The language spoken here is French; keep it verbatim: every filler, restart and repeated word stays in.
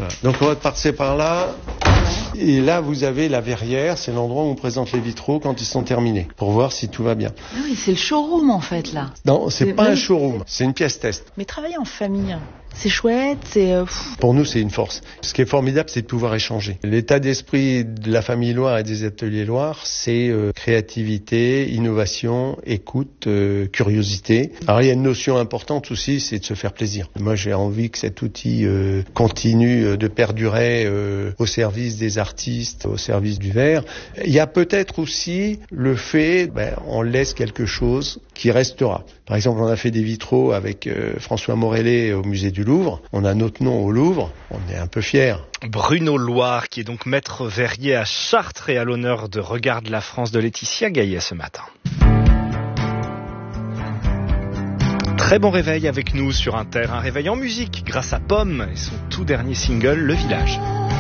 Voilà. Donc on va passer par là. Et là, vous avez la verrière, c'est l'endroit où on présente les vitraux quand ils sont terminés, pour voir si tout va bien. Ah oui, c'est le showroom en fait là. Non, c'est, c'est pas même... un showroom, c'est une pièce test. Mais travailler en famille, c'est chouette, c'est... Euh, pour nous, c'est une force. Ce qui est formidable, c'est de pouvoir échanger. L'état d'esprit de la famille Loire et des ateliers Loire, c'est euh, créativité, innovation, écoute, euh, curiosité. Alors, il y a une notion importante aussi, c'est de se faire plaisir. Moi, j'ai envie que cet outil euh, continue de perdurer euh, au service des artistes, au service du verre. Il y a peut-être aussi le fait, ben, on laisse quelque chose qui restera. Par exemple, on a fait des vitraux avec euh, François Morellet au musée du Louvre. On a notre nom au Louvre. On est un peu fiers. Bruno Loire, qui est donc maître verrier à Chartres et à l'honneur de Regarde la France de Laetitia Gaillet ce matin. Très bon réveil avec nous sur Inter. Un réveil en musique grâce à Pomme et son tout dernier single, Le Village.